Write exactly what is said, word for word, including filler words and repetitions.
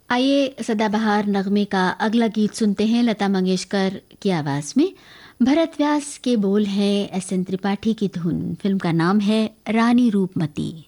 आइए सदाबहार नगमे का अगला गीत सुनते हैं लता मंगेशकर की आवाज़ में। भरत व्यास के बोल हैं, एस एन त्रिपाठी की धुन। फिल्म का नाम है रानी रूपमती।